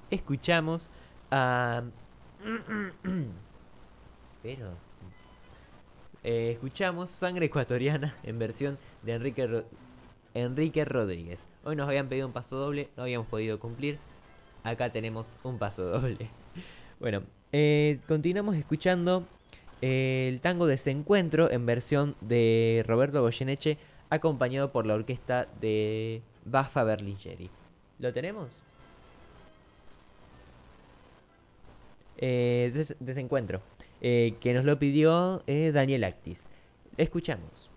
escuchamos a... Pero... escuchamos Sangre Ecuatoriana en versión de Enrique Rodríguez. Hoy nos habían pedido un paso doble, no habíamos podido cumplir. Acá tenemos un paso doble. Bueno, continuamos escuchando el tango Desencuentro en versión de Roberto Goyeneche, acompañado por la orquesta de Baffa Berlingeri. ¿Lo tenemos? Desencuentro, que nos lo pidió Daniel Actis. Escuchamos.